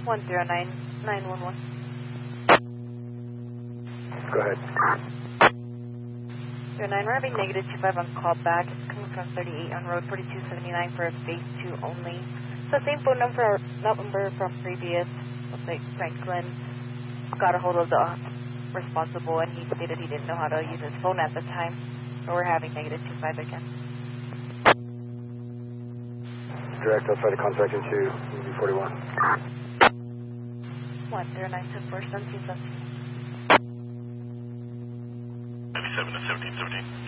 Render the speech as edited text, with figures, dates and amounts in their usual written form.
109911. Go ahead. 09, we're having negative 25 on callback. It's coming from 38 on road 4279 for phase 2 only. So same phone number from previous. Looks like Franklin got a hold of the responsible and he stated he didn't know how to use his phone at the time. So we're having negative 25 again. Direct, I'll try to contact him to UV41. 1094 1717. 97 to 1717.